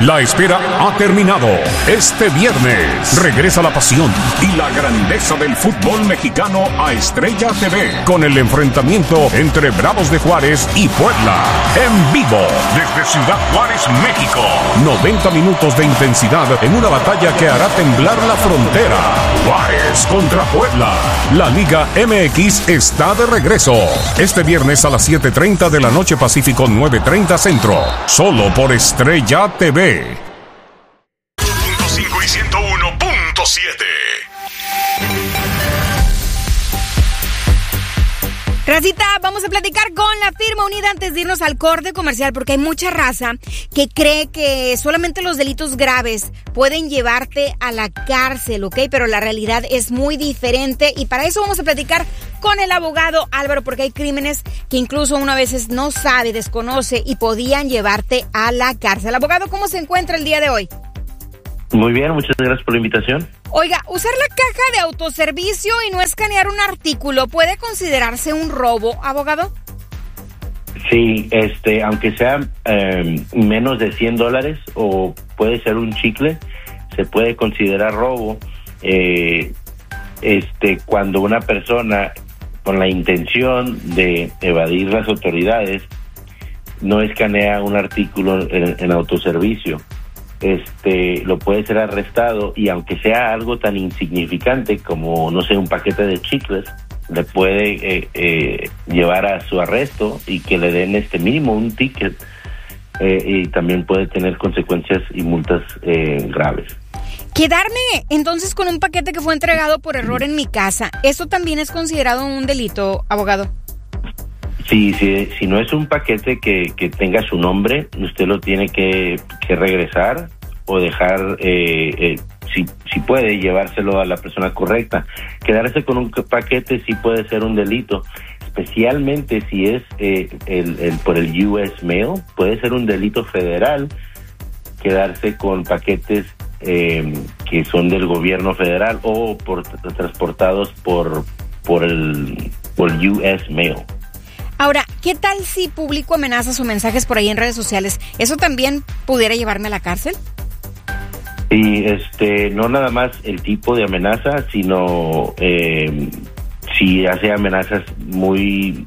La espera ha terminado. Este viernes regresa la pasión y la grandeza del fútbol mexicano a Estrella TV con el enfrentamiento entre Bravos de Juárez y Puebla. En vivo desde Ciudad Juárez, México. 90 minutos de intensidad en una batalla que hará temblar la frontera. Juárez contra Puebla. La Liga MX está de regreso. Este viernes a las 7:30 de la noche Pacífico, 9:30 Centro. Solo por Estrella TV. 1.5 y 101.7. Racita, vamos a platicar con la firma unida antes de irnos al corte comercial, porque hay mucha raza que cree que solamente los delitos graves pueden llevarte a la cárcel, ¿ok? Pero la realidad es muy diferente y para eso vamos a platicar con el abogado Álvaro, porque hay crímenes que incluso uno a veces no sabe, desconoce y podían llevarte a la cárcel. Abogado, ¿cómo se encuentra el día de hoy? Muy bien, muchas gracias por la invitación. Oiga, usar la caja de autoservicio y no escanear un artículo, ¿puede considerarse un robo, abogado? Sí, aunque sea menos de $100 o puede ser un chicle, se puede considerar robo cuando una persona con la intención de evadir las autoridades no escanea un artículo en autoservicio. Lo puede ser arrestado y aunque sea algo tan insignificante como, no sé, un paquete de chicles, le puede llevar a su arresto y que le den mínimo un ticket y también puede tener consecuencias y multas graves. Quedarme entonces con un paquete que fue entregado por error en mi casa, ¿eso también es considerado un delito, abogado? Sí, si no es un paquete que tenga su nombre, usted lo tiene que regresar o dejar, si puede, llevárselo a la persona correcta. Quedarse con un paquete sí puede ser un delito, especialmente si es por el US Mail, puede ser un delito federal quedarse con paquetes que son del gobierno federal o transportados por el US Mail. Ahora, ¿qué tal si publico amenazas o mensajes por ahí en redes sociales? ¿Eso también pudiera llevarme a la cárcel? Y no nada más el tipo de amenaza, sino si hace amenazas muy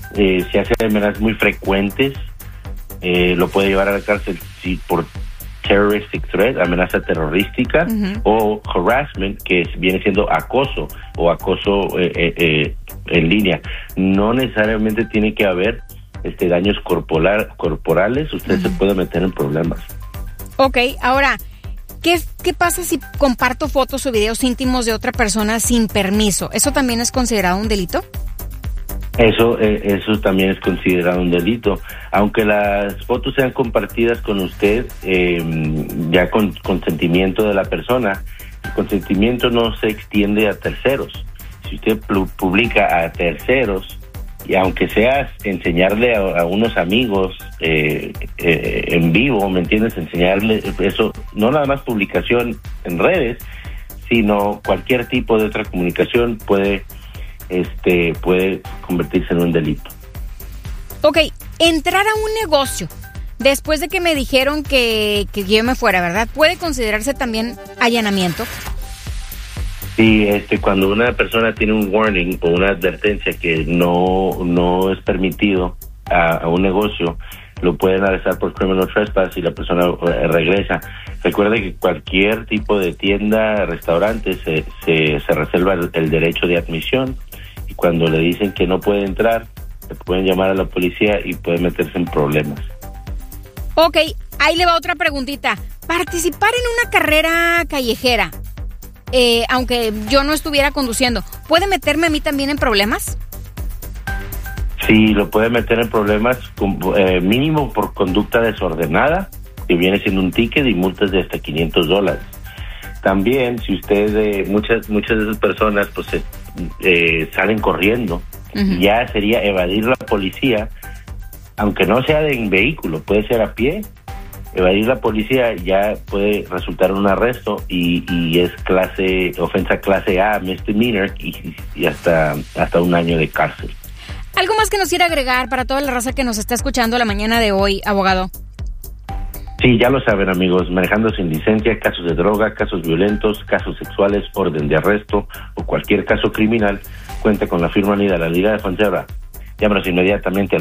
frecuentes, lo puede llevar a la cárcel si por terroristic threat, amenaza terrorística, o harassment, que viene siendo acoso o acoso en línea. No necesariamente tiene que haber daños corporales, usted se puede meter en problemas. Ok, ahora, ¿qué pasa si comparto fotos o videos íntimos de otra persona sin permiso? ¿Eso también es considerado un delito? Eso también es considerado un delito, aunque las fotos sean compartidas con usted ya con consentimiento de la persona. El consentimiento no se extiende a terceros. Si usted publica a terceros, y aunque sea enseñarle a unos amigos en vivo, ¿me entiendes? Enseñarle eso, no nada más publicación en redes, sino cualquier tipo de otra comunicación puede convertirse en un delito. Ok, entrar a un negocio después de que me dijeron que yo me fuera, ¿verdad? ¿Puede considerarse también allanamiento? Sí, cuando una persona tiene un warning o una advertencia que no es permitido a un negocio, lo pueden arrestar por criminal trespass y la persona regresa. Recuerde que cualquier tipo de tienda, restaurante, se reserva el derecho de admisión, y cuando le dicen que no puede entrar, le pueden llamar a la policía y puede meterse en problemas. Ok, ahí le va otra preguntita. Participar en una carrera callejera, aunque yo no estuviera conduciendo, ¿puede meterme a mí también en problemas? Sí, lo puede meter en problemas mínimo por conducta desordenada, que viene siendo un ticket y multas de hasta $500. También, si usted, muchas de esas personas pues salen corriendo, ya sería evadir la policía, aunque no sea en vehículo, puede ser a pie. Evadir la policía ya puede resultar un arresto y es ofensa clase A, misdemeanor, y hasta 1 año de cárcel. ¿Algo más que nos quiera agregar para toda la raza que nos está escuchando la mañana de hoy, abogado? Sí, ya lo saben, amigos, manejando sin licencia, casos de droga, casos violentos, casos sexuales, orden de arresto o cualquier caso criminal, cuenta con la firma unida de la Liga Defensora. Llámanos inmediatamente al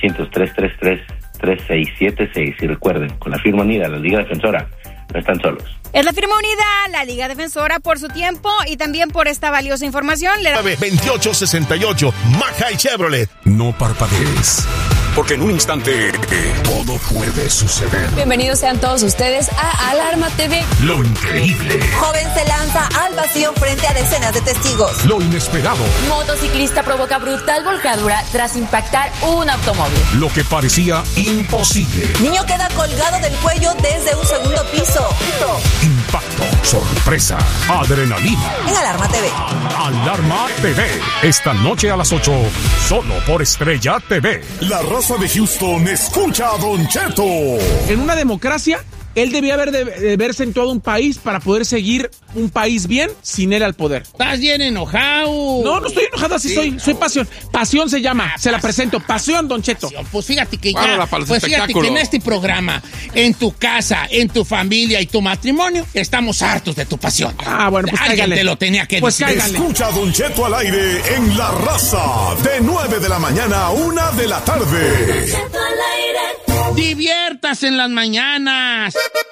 1-800-333-3676 y recuerden, con la firma unida de la Liga Defensora, no están solos. Es la firma unida, la Liga Defensora, por su tiempo y también por esta valiosa información. 2868, Mackay Chevrolet. No parpadees, porque en un instante todo puede suceder. Bienvenidos sean todos ustedes a Alarma TV. Lo increíble, Joven se lanza al vacío frente a decenas de testigos. lo inesperado, Motociclista provoca brutal volcadura tras impactar un automóvil. lo que parecía imposible. Niño queda colgado del cuello desde un segundo piso. Impacto, sorpresa, adrenalina. En Alarma TV. Alarma TV. Esta noche a las 8, solo por Estrella TV. La raza de Houston escucha a Don Cheto. En una democracia, él debía haber de verse en todo un país para poder seguir un país bien sin él al poder. Estás bien enojado. No estoy enojado, así soy pasión. Pasión se llama, se la presento. Pasión, Don Cheto. Pues fíjate que Para los fíjate que en este programa, en tu casa, en tu familia y tu matrimonio, estamos hartos de tu pasión. Ah, bueno, pues alguien cáigale. te lo tenía que Pues decir. cáigale. Escucha a Don Cheto al aire en La Raza, de 9 de la mañana a 1 de la tarde. Diviértase en las mañanas.